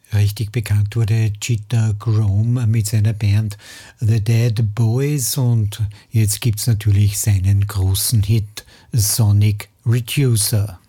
Richtig bekannt wurde Cheetah Chrome mit seiner Band The Dead Boys und jetzt gibt's natürlich seinen großen Hit Sonic Reducer.